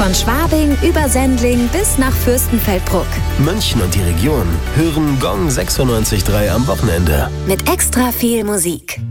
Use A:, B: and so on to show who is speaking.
A: Von Schwabing über Sendling bis nach Fürstenfeldbruck.
B: München und die Region hören Gong 96.3 am Wochenende.
A: Mit extra viel Musik.